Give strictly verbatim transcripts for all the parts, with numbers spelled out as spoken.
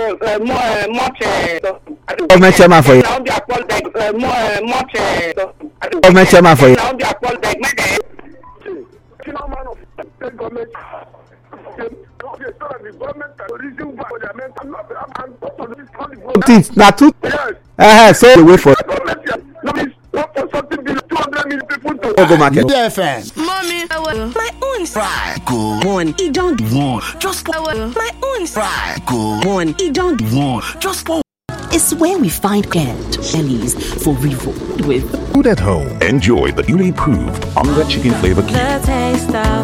Government chairman for you. Government chairman for you. Things now two. Uh, so they wait for. Go market. Mommy, my own fry. Go one. It don't one. Just for my own fry. Go one. It don't one. Just for. It's where we find Kent Ellie's for Revo with food at home. Enjoy the newly improved Onga chicken flavor. The taste of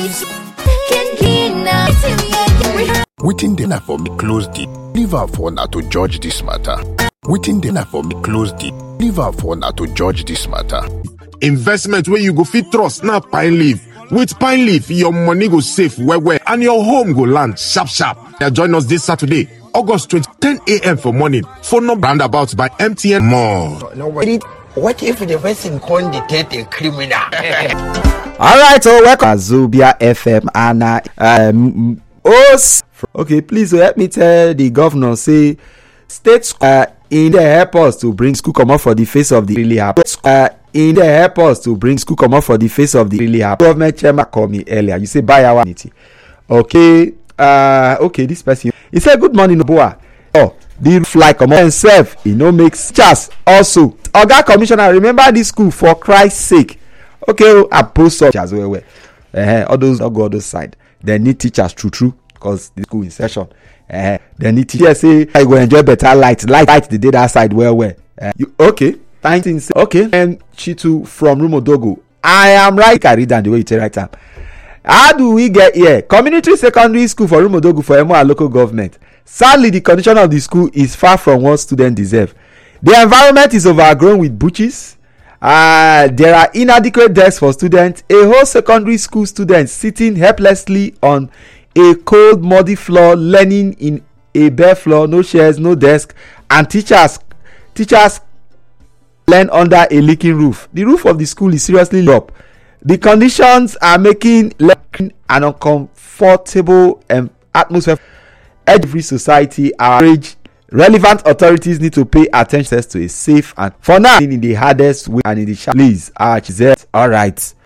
Waiting dinner for me close the liver for now to judge this matter. Waiting dinner for me close the liver for now to judge this matter. Investment where you go fit trust now Pine Leaf. With Pine Leaf, your money go safe where where and your home go land sharp sharp. Yeah, join us this Saturday, August twentieth, ten a.m. for morning. Phone number roundabouts by M T N More. No, wait. What if the person can't detect a criminal? All right, so welcome Zubia F M and uh, um, oh, okay, please help me tell the governor say states uh, in the help us to bring school come up for the face of the really happy. Uh, in the help us to bring school come up for the face of the really happy. Government chairman called me earlier. You say buy our unity. Okay, uh, okay, this person. He said good morning, Noboa. Oh, the fly come on himself. He no makes chance also. Oga Commissioner, remember this school for Christ's sake. Okay, I post up as well. well. Uh, all those, all go other side. They need teachers true, true, because the school in session. Uh, they need teachers say I go enjoy better light, light, light the day that side well, well. Uh, you okay? Thank you. Okay. And Chitu from Rumodogo. I am right. I read down the way you tell right time. How do we get here? Community secondary school for Rumodogo for Emo and local government. Sadly, the condition of the school is far from what students deserve. The environment is overgrown with bushes. Uh, there are inadequate desks for students. A whole secondary school student sitting helplessly on a cold, muddy floor, learning in a bare floor, no chairs, no desk, and teachers, teachers learn under a leaking roof. The roof of the school is seriously up. The conditions are making learning an uncomfortable um, atmosphere. Every society, our age, relevant authorities need to pay attention to a safe and for now in the hardest way and in the sharp. Please, Arch Z. All right.